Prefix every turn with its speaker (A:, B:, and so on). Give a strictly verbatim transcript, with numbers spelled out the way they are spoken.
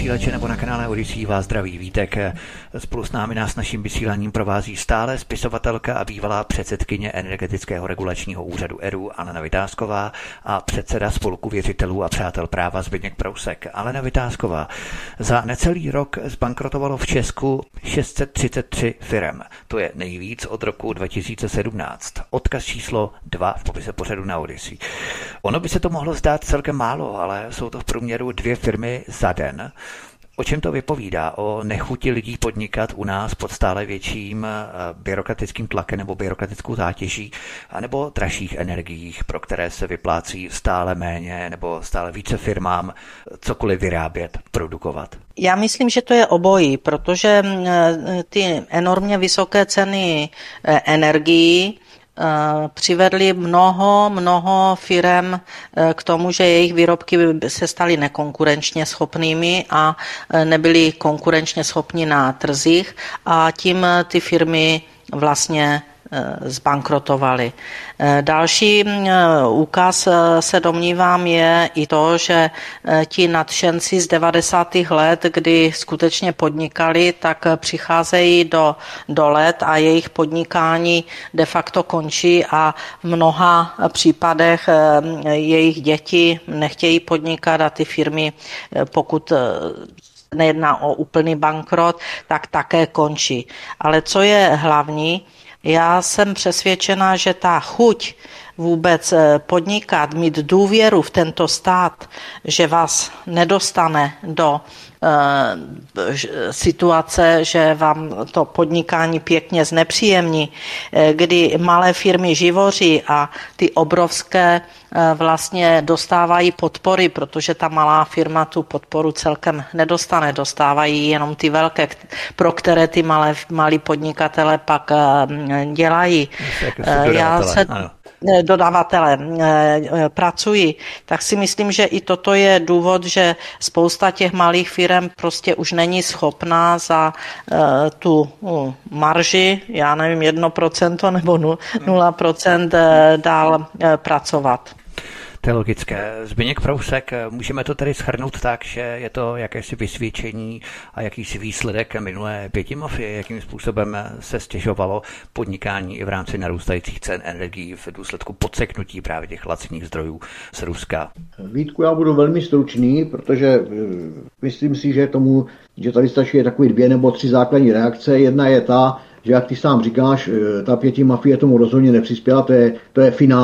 A: vysílače nebo na kanále Odyssey vás zdraví Vítek. Spolu s námi nás naším vysíláním provází stále spisovatelka a bývalá předsedkyně Energetického regulačního úřadu ERÚ Alena Vitásková a předseda Spolku věřitelů a přátel práva Zbyněk Prousek. Alena Vitásková, za necelý rok zbankrotovalo v Česku šest set třicet tři firem. To je nejvíc od roku dva tisíce sedmnáct. Odkaz číslo dva v popise pořadu na Odyssey. Ono by se to mohlo zdát celkem málo, ale jsou to v průměru dvě firmy za den. O čem to vypovídá? O nechuti lidí podnikat u nás pod stále větším byrokratickým tlakem nebo byrokratickou zátěží, anebo dražších energiích, pro které se vyplácí stále méně nebo stále více firmám cokoliv vyrábět, produkovat?
B: Já myslím, že to je obojí, protože ty enormně vysoké ceny energií přivedli mnoho, mnoho firem k tomu, že jejich výrobky se staly nekonkurenčně schopnými a nebyly konkurenčně schopni na trzích a tím ty firmy vlastně zbankrotovaly. Další úkaz se domnívám je i to, že ti nadšenci z devadesátých let, kdy skutečně podnikali, tak přicházejí do, do let a jejich podnikání de facto končí a v mnoha případech jejich děti nechtějí podnikat a ty firmy, pokud nejedná o úplný bankrot, tak také končí. Ale co je hlavní, já jsem přesvědčena, že ta chuť vůbec podnikat, mít důvěru v tento stát, že vás nedostane do e, situace, že vám to podnikání pěkně znepříjemní, e, kdy malé firmy živoří a ty obrovské e, vlastně dostávají podpory, protože ta malá firma tu podporu celkem nedostane, dostávají jenom ty velké, pro které ty malé, malí podnikatele pak e, dělají. E, já se... dodavatele pracují, tak si myslím, že i toto je důvod, že spousta těch malých firem prostě už není schopná za tu marži, já nevím, jedno procento nebo nula procent dál pracovat.
A: To je logické. Zbyněk Prousek, můžeme to tedy shrnout tak, že je to jakési vysvědčení a jakýsi výsledek minulé pětimafie, jakým způsobem se stěžovalo podnikání i v rámci narůstajících cen energií v důsledku podseknutí právě těch laciných zdrojů z Ruska.
C: Vítku, já budu velmi stručný, protože myslím si, že tomu, že tady stačí takové dvě nebo tři základní reakce. Jedna je ta, že jak ty sám říkáš, ta pětimafie tomu rozhodně nepřispěla, to je, to je finální